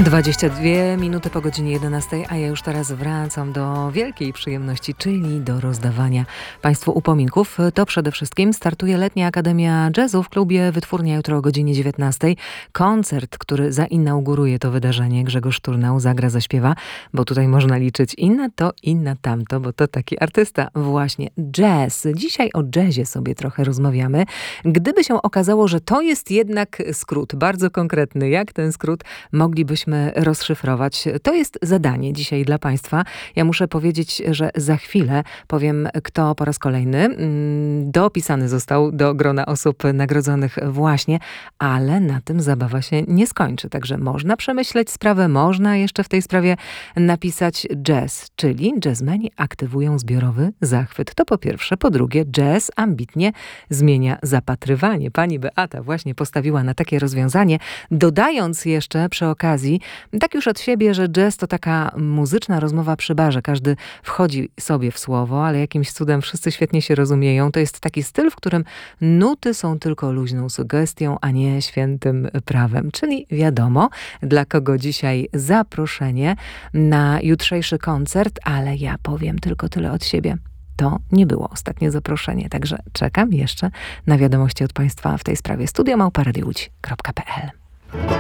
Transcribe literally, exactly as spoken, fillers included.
dwadzieścia dwie minuty po godzinie jedenastej, a ja już teraz wracam do wielkiej przyjemności, czyli do rozdawania Państwu upominków. To przede wszystkim startuje Letnia Akademia Jazzu w klubie Wytwórnia jutro o godzinie dziewiętnastej. Koncert, który zainauguruje to wydarzenie. Grzegorz Turnał zagra, zaśpiewa, bo tutaj można liczyć i na to, i na tamto, bo to taki artysta właśnie. Jazz. Dzisiaj o jazzie sobie trochę rozmawiamy. Gdyby się okazało, że to jest jednak skrót, bardzo konkretny, jak ten skrót moglibyśmy rozszyfrować. To jest zadanie dzisiaj dla Państwa. Ja muszę powiedzieć, że za chwilę powiem, kto po raz kolejny dopisany został do grona osób nagrodzonych właśnie, ale na tym zabawa się nie skończy. Także można przemyśleć sprawę, można jeszcze w tej sprawie napisać jazz, czyli jazzmeni aktywują zbiorowy zachwyt. To po pierwsze. Po drugie, jazz ambitnie zmienia zapatrywanie. Pani Beata właśnie postawiła na takie rozwiązanie, dodając jeszcze przy okazji, tak już od siebie, że jazz to taka muzyczna rozmowa przy barze. Każdy wchodzi sobie w słowo, ale jakimś cudem wszyscy świetnie się rozumieją. To jest taki styl, w którym nuty są tylko luźną sugestią, a nie świętym prawem. Czyli wiadomo, dla kogo dzisiaj zaproszenie na jutrzejszy koncert, ale ja powiem tylko tyle od siebie. To nie było ostatnie zaproszenie, także czekam jeszcze na wiadomości od Państwa w tej sprawie. studio małpa radio łódź kropka p l